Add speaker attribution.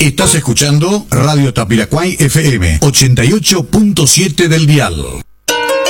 Speaker 1: Estás escuchando Radio Tapiracuay FM 88.7 del dial.